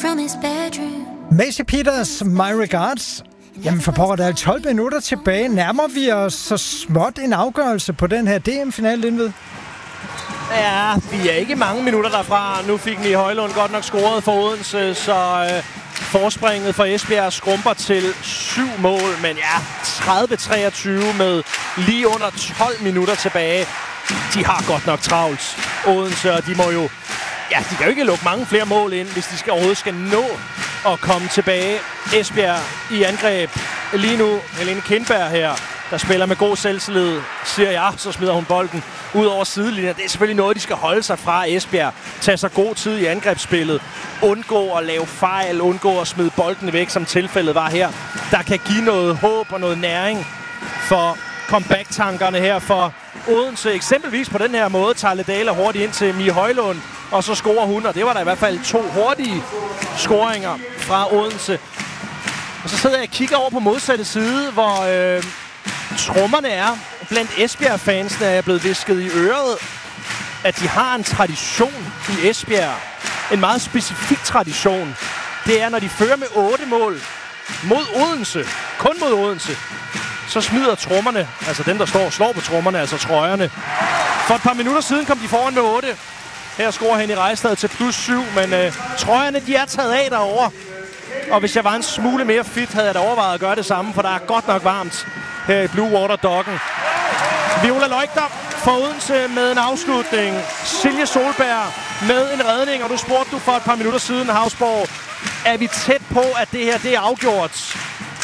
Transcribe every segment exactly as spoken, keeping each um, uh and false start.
from his bedroom. Macy Peters, My Regards. Jamen for pokker, der er tolv minutter tilbage. Nærmer vi os så småt en afgørelse på den her D M-finale, Lindved? Ja, vi er ikke mange minutter derfra. Nu fik Mie Højlund godt nok scoret for Odense, så øh, forspringet for Esbjerg skrumper til syv mål. Men ja, tredive treogtyve med lige under tolv minutter tilbage. De har godt nok travlt, Odense, og de må jo... Ja, de kan jo ikke lukke mange flere mål ind, hvis de skal overhovedet skal nå at komme tilbage. Esbjerg i angreb. Lige nu Helene Kindberg her, der spiller med god selvtillid, siger jeg, så smider hun bolden ud over sidelinjen. Det er selvfølgelig noget, de skal holde sig fra Esbjerg. Tage sig god tid i angrebsspillet. Undgå at lave fejl, undgå at smide bolden væk, som tilfældet var her. Der kan give noget håb og noget næring for comeback-tankerne her for Odense. Eksempelvis på den her måde tager Ledala hurtigt ind til Mie Højlund, og så scorer hun, og det var der i hvert fald to hurtige scoringer fra Odense. Og så sidder jeg og kigger over på modsatte side, hvor øh, trommerne er. Blandt Esbjerg-fansene er jeg blevet visket i øret, at de har en tradition i Esbjerg. En meget specifik tradition. Det er, når de fører med otte mål mod Odense, kun mod Odense, så smider trommerne, altså den, der står og slår på trommerne, altså trøjerne. For et par minutter siden kom de foran med otte. Her scorer Henny Rejstad til plus syv, men øh, trøjerne, de er taget af derovre. Og hvis jeg var en smule mere fit, havde jeg da overvejet at gøre det samme, for der er godt nok varmt her i Blue Water Docken. Viola Løgter for Odense med en afslutning. Silje Solberg med en redning, og du spurgte du for et par minutter siden, Havsborg, er vi tæt på, at det her det er afgjort?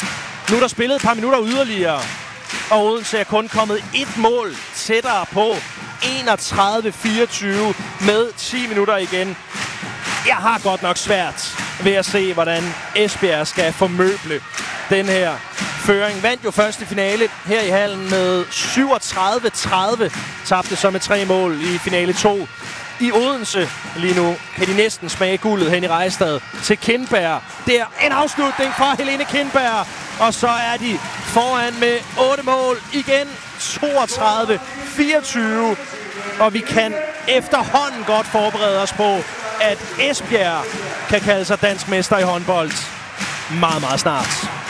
Nu er der spillet et par minutter yderligere, og Odense er kun kommet et mål tættere på. enogtredive fireogtyve med ti minutter igen. Jeg har godt nok svært ved at se, hvordan Esbjerg skal formøble den her føring. Vandt jo første finale her i hallen med syvogtredive tredive. Tabte så med tre mål i finale to. I Odense lige nu kan de næsten smage guldet hen i Rejstad til Kindberg. Der en afslutning fra Helene Kindberg. Og så er de foran med otte mål igen. toogtredive fireogtyve. Og vi kan efterhånden godt forberede os på, at Esbjerg kan kalde sig dansk mester i håndbold meget, meget snart.